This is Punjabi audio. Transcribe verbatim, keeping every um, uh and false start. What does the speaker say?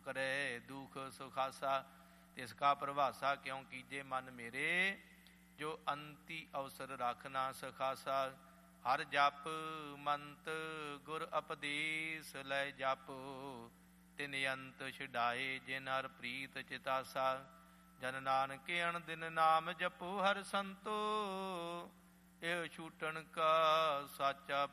ਕਰੇ ਦੁਖ ਸੁਖਾਸਾ। ਤਿਸ ਕਾ ਪ੍ਰਭਾਸਾ ਕਿਉ ਕੀਜੇ ਮਨ ਮੇਰੇ, ਜੋ ਅੰਤੀ ਅਵਸਰ ਰੱਖ ਨਾ ਸਖਾਸਾ। ਹਰ ਜਪ ਮੰਤ ਗੁਰ ਉਪਦੇਸ ਲੈ ਜਪ, ਤਿਨ ਅੰਤ ਛਡਾਏ ਜਿਨ ਹਰ ਪ੍ਰੀਤ ਚਿਤਾਸਾ। ਜਨ ਨਾਨਕ ਅਣ ਦਿਨ ਨਾਮ ਜਪੋ ਹਰ ਸੰਤੋ, ਇਹ ਛੂਟਣ ਕਾ ਸਾਚਾ